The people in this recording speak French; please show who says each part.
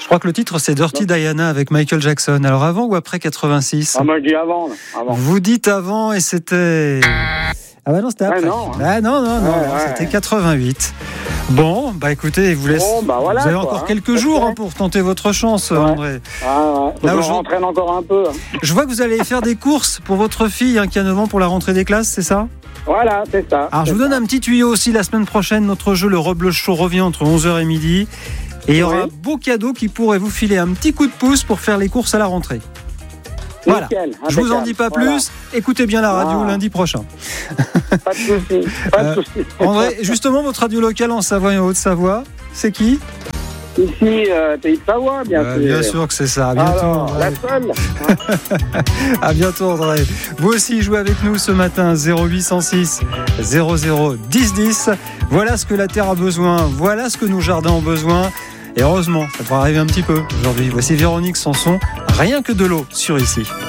Speaker 1: crois que le titre c'est Dirty Diana avec Michael Jackson. Alors avant ou après 86 ?
Speaker 2: Ah, moi je dis avant.
Speaker 1: Vous dites avant et c'était... Ah bah non, c'était après.
Speaker 2: Non.
Speaker 1: Non, c'était 88. Bon, bah écoutez, vous laisse.
Speaker 2: Voilà,
Speaker 1: vous avez encore quelques jours pour tenter votre chance, André.
Speaker 2: Là où je m'entraîne encore un peu.
Speaker 1: Je vois que vous allez faire des courses pour votre fille qui a 9 ans pour la rentrée des classes, c'est ça ?
Speaker 2: Voilà, c'est ça.
Speaker 1: Alors je vous donne un petit tuyau aussi. La semaine prochaine, notre jeu Le Roble Show revient entre 11h et midi. Et il y aura un beau cadeau qui pourrait vous filer un petit coup de pouce pour faire les courses à la rentrée. Voilà, je vous en dis pas plus. Écoutez bien la radio lundi prochain.
Speaker 2: Pas de soucis.
Speaker 1: André, justement, votre radio locale en Savoie et en Haute-Savoie, c'est qui ?
Speaker 2: Ici, Pays de Savoie, bien sûr.
Speaker 1: Bien sûr que c'est ça. À bientôt.
Speaker 2: Alors, la seule.
Speaker 1: À bientôt, André. Vous aussi, jouez avec nous ce matin, 0806 00 10 10. Voilà ce que la terre a besoin. Voilà ce que nos jardins ont besoin. Et heureusement, ça devrait arriver un petit peu aujourd'hui. Voici Véronique Sanson, rien que de l'eau sur ici.